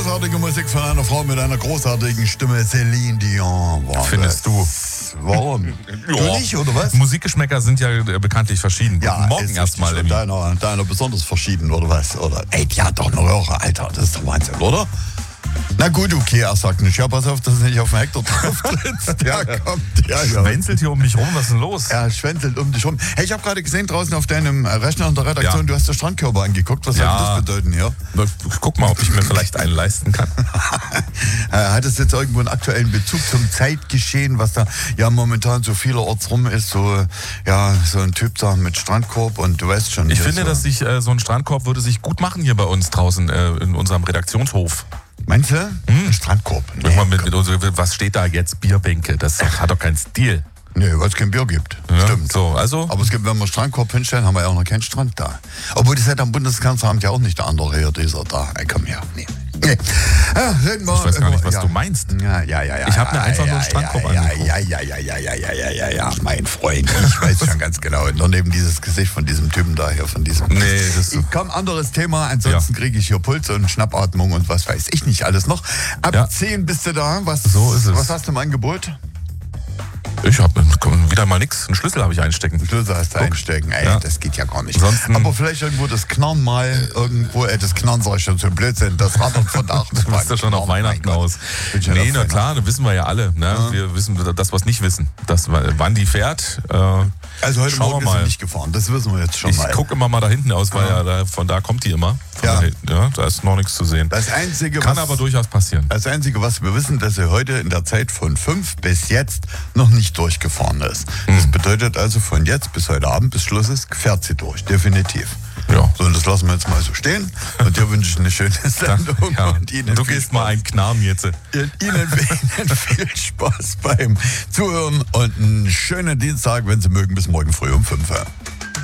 großartige Musik von einer Frau mit einer großartigen Stimme, Celine Dion. Findest du? Warum? Du nicht, oder was? Musikgeschmäcker sind ja bekanntlich verschieden. Ja, Guten Morgen erstmal, Emmy. Deiner besonders verschieden, oder was? Oder, ey, die hat doch eine Röhre, Alter. Das ist doch Wahnsinn, oder? Na gut, okay, er sagt nicht. Ja, pass auf, dass er nicht auf den Hektar drauf tritt. Der kommt, ja. Schwänzelt hier um mich rum, was ist denn los? Er schwänzelt um dich rum. Hey, ich habe gerade gesehen draußen auf deinem Rechner in der Redaktion, du hast den Strandkörper angeguckt. Was soll das bedeuten hier? Guck mal, ob ich mir vielleicht einen leisten kann. Hat es jetzt irgendwo einen aktuellen Bezug zum Zeitgeschehen, was da ja momentan so vielerorts rum ist? So ein Typ da mit Strandkorb und du weißt schon. Ich finde, dass sich so ein Strandkorb würde sich gut machen hier bei uns draußen in unserem Redaktionshof. Meinst du? Strandkorb. Nee, was steht da jetzt? Bierbänke. Das hat doch keinen Stil. Nee, weil es kein Bier gibt. Ja, stimmt. So, also? Aber es gibt, wenn wir Strandkorb hinstellen, haben wir ja auch noch keinen Strand da. Obwohl, das hat am Bundeskanzleramt ja auch nicht der andere hier, dieser da. Ey, komm her. Nee. Ja, ich weiß gar nicht, was du meinst. Ja. Ich habe mir einfach nur einen Strandkorb angeguckt. Ja, mein Freund. Ich weiß schon ganz genau. Nur neben dieses Gesicht von diesem Typen da hier, von diesem... Nee, das ist... Komm, anderes Thema. Ansonsten kriege ich hier Puls und Schnappatmung und was weiß ich nicht alles noch. Ab 10 bist du da. So ist es. Was hast du im Angebot? Ich habe wieder mal nichts. Einen Schlüssel habe ich einstecken. Einen Schlüssel hast du einstecken. Ey, das geht ja gar nicht. Ansonsten aber vielleicht irgendwo das Knarren mal irgendwo, das Knarren sag ich schon so Blödsinn, das rattert von da. Du bist ja schon auf Weihnachten aus. Nee, na klar, das wissen wir ja alle. Ne? Ja. Wir wissen das, was nicht wissen. Wann die fährt. Also heute Morgen ist sie nicht gefahren, das wissen wir jetzt schon mal. Ich gucke immer mal da hinten aus, weil von da kommt die immer. Da ist noch nichts zu sehen. Das Einzige, kann aber durchaus passieren. Das Einzige, was wir wissen, dass sie heute in der Zeit von 5 bis jetzt noch nicht durchgefahren ist. Das bedeutet also, von jetzt bis heute Abend, bis Schluss ist, fährt sie durch, definitiv. Ja. So, und das lassen wir jetzt mal so stehen. Und dir wünsche ich eine schöne Sendung. Und Ihnen du gehst mal einen Knarren jetzt. Ihnen viel Spaß beim Zuhören und einen schönen Dienstag, wenn Sie mögen, bis morgen früh um 5 Uhr.